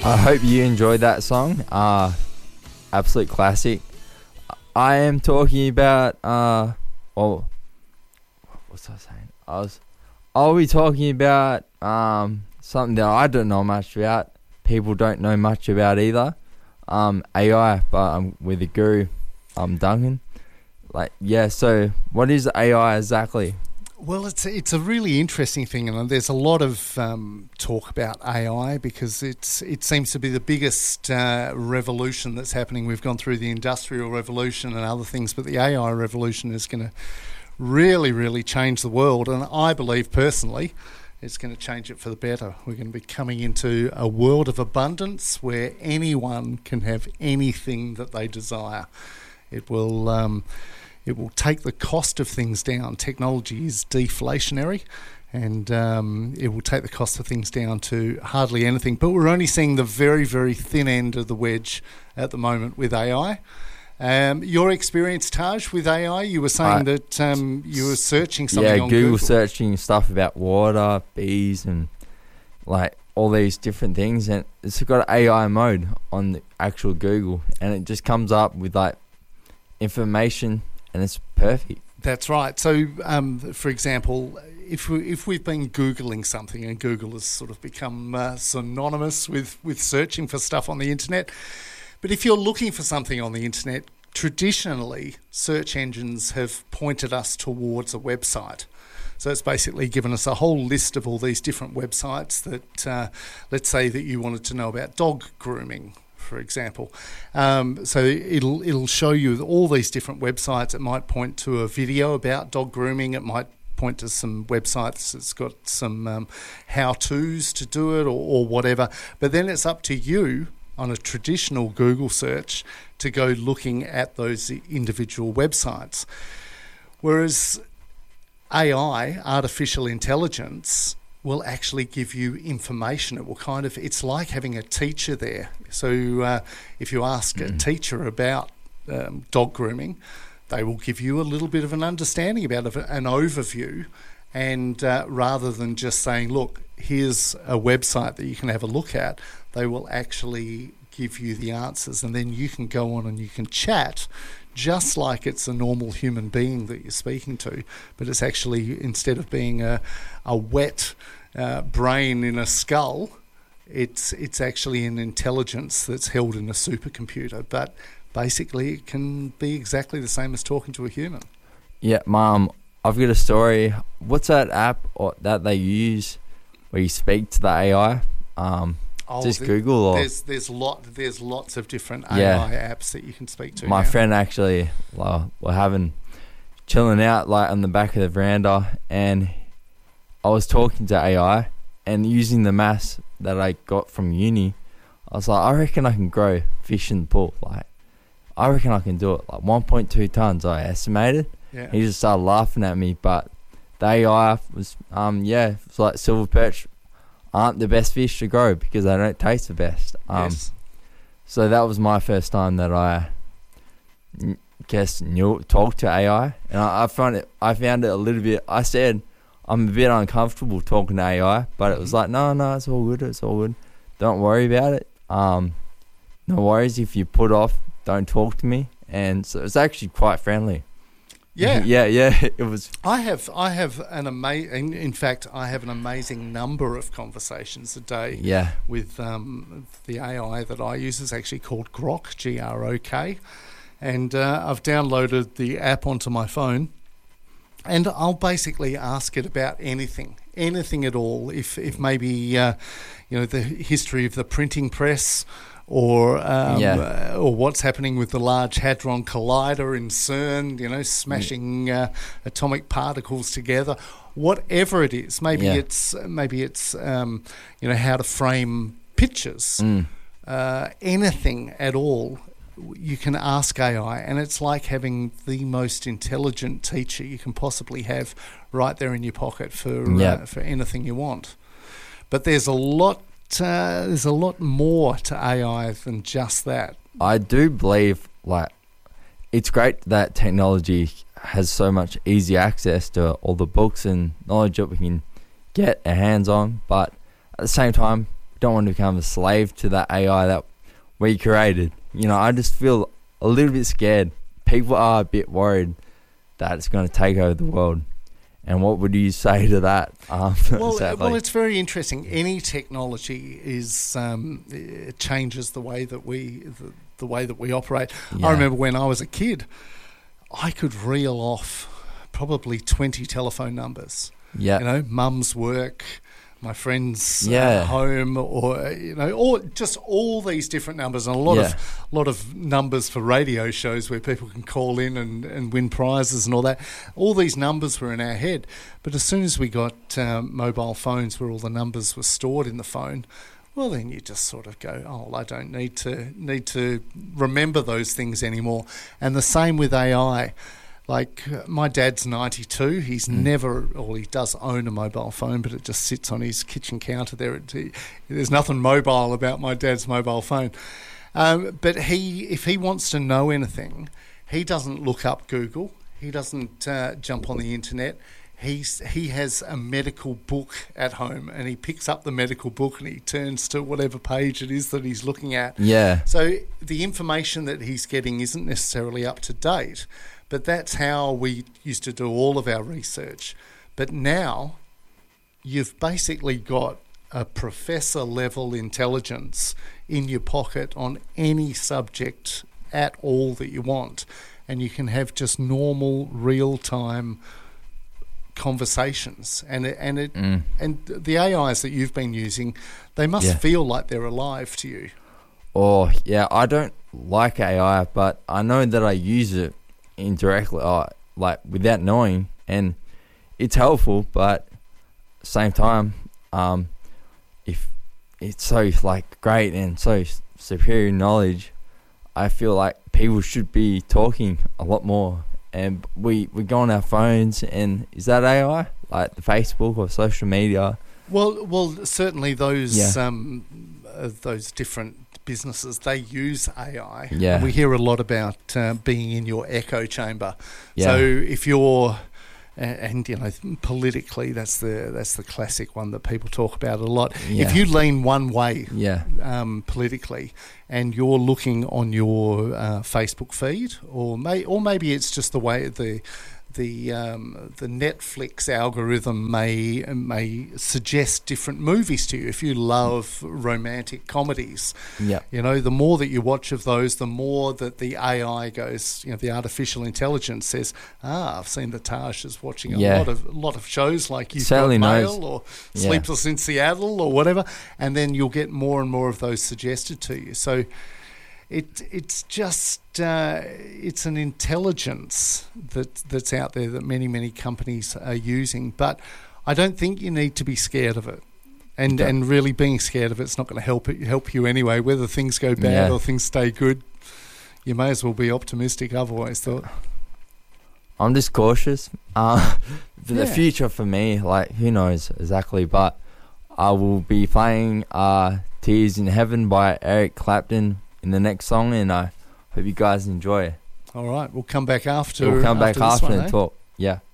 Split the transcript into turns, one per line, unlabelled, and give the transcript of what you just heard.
I hope you enjoyed that song. Absolute classic. I am talking about what's I saying? I'll be talking about something that I don't know much about. People don't know much about either. AI, but I'm with the guru, Duncan. So what is AI exactly?
Well, it's a really interesting thing, and there's a lot of talk about AI because it seems to be the biggest revolution that's happening. We've gone through the Industrial Revolution and other things, but the AI revolution is going to really, really change the world, and I believe personally it's going to change it for the better. We're going to be coming into a world of abundance where anyone can have anything that they desire. It will take the cost of things down. Technology is deflationary, and it will take the cost of things down to hardly anything. But we're only seeing the very, very thin end of the wedge at the moment with AI. Your experience, Taj, with AI, you were saying that you were searching something on Google.
Google searching stuff about water, bees, and all these different things. And it's got an AI mode on the actual Google, and it just comes up with information, and it's perfect.
That's right. So, for example, if we've been Googling something, and Google has sort of become synonymous with searching for stuff on the internet, but if you're looking for something on the internet, traditionally search engines have pointed us towards a website. So it's basically given us a whole list of all these different websites that, let's say that you wanted to know about dog grooming, for example. So it'll show you all these different websites. It might point to a video about dog grooming. It might point to some websites that's got some how-tos to do it or whatever. But then it's up to you on a traditional Google search to go looking at those individual websites. Whereas AI, artificial intelligence, will actually give you information. It will it's like having a teacher there. So if you ask a teacher about dog grooming, they will give you a little bit of an understanding about it, an overview, and rather than just saying, look, here's a website that you can have a look at, they will actually give you the answers, and then you can go on and you can chat just like it's a normal human being that you're speaking to, but it's actually, instead of being a wet brain in a skull, it's actually an intelligence that's held in a supercomputer. But basically it can be exactly the same as talking to a human.
Yeah, Mum, I've got a story. What's that app that they use where you speak to the AI? Google or
there's lots of different AI apps that you can speak to.
My friend actually, we're chilling out on the back of the veranda, and I was talking to AI and using the maths that I got from uni. I was like, I reckon I can grow fish in the pool. I reckon I can do it. 1.2 tons, I estimated.
Yeah.
He just started laughing at me, but the AI was, it's like silver perch aren't the best fish to grow because they don't taste the best.
Yes.
So that was my first time that I talked to AI, and I found it a little bit. I said I'm a bit uncomfortable talking to AI, but it was like, no, it's all good. Don't worry about it. No worries if you put off. Don't talk to me, and so it's actually quite friendly.
Yeah,
It was.
I have an amazing. In fact, I have an amazing number of conversations a day.
Yeah.
With the AI that I use is actually called Grok, Grok, and I've downloaded the app onto my phone, and I'll basically ask it about anything at all. If maybe the history of the printing press. Or what's happening with the Large Hadron Collider in CERN, smashing atomic particles together. Whatever it is, maybe it's how to frame pictures. Anything at all, you can ask AI, and it's like having the most intelligent teacher you can possibly have right there in your pocket for anything you want. But there's a lot more to AI than just that.
I do believe it's great that technology has so much easy access to all the books and knowledge that we can get our hands on, but at the same time, we don't want to become a slave to that AI that we created. You know, I just feel a little bit scared. People are a bit worried that it's going to take over the world. And what would you say to that?
Well, it's very interesting. Any technology is it changes the way that we operate.
Yeah.
I remember when I was a kid, I could reel off probably 20 telephone numbers.
Yeah.
You know, mum's work, my friends'
Yeah.
home, or or just all these different numbers, and a lot of numbers for radio shows where people can call in and win prizes and all that. All these numbers were in our head, but as soon as we got mobile phones where all the numbers were stored in the phone, well, then you just sort of go, oh, well, I don't need to remember those things anymore. And the same with AI. Like, my dad's 92. He's never, or he does own a mobile phone, but it just sits on his kitchen counter there. There's nothing mobile about my dad's mobile phone. But if he wants to know anything, he doesn't look up Google. He doesn't jump on the internet. He has a medical book at home, and he picks up the medical book and he turns to whatever page it is that he's looking at.
Yeah.
So the information that he's getting isn't necessarily up to date. But that's how we used to do all of our research. But now you've basically got a professor-level intelligence in your pocket on any subject at all that you want. And you can have just normal, real-time conversations. And the AIs that you've been using, they must feel like they're alive to you.
Oh, yeah, I don't like AI, but I know that I use it indirectly, like without knowing, and it's helpful, but at the same time, if it's so like great and so superior knowledge, I feel like people should be talking a lot more. And we go on our phones, and is that AI, like the Facebook or social media?
Well, certainly those different businesses, they use AI.
Yeah.
And we hear a lot about being in your echo chamber.
Yeah.
So if you're, and politically, that's the classic one that people talk about a lot.
Yeah.
If you lean one way,
politically,
and you're looking on your Facebook feed, or maybe it's just the way the Netflix algorithm may suggest different movies to you. If you love romantic comedies, the more that you watch of those, the more that the AI goes, the artificial intelligence says, I've seen that Taj is watching a lot of shows like You've Got Mail or Sleepless in Seattle or whatever, and then you'll get more and more of those suggested to you. So it's just it's an intelligence that's out there that many companies are using, but I don't think you need to be scared of it. And really being scared of it's not going to help you anyway. Whether things go bad or things stay good, you may as well be optimistic. I've always thought.
I'm just cautious. For the future for me, like, who knows exactly, but I will be playing Tears in Heaven by Eric Clapton in the next song, and I hope you guys enjoy it.
All right, we'll come back after.
We'll come back after
one,
and talk. Yeah.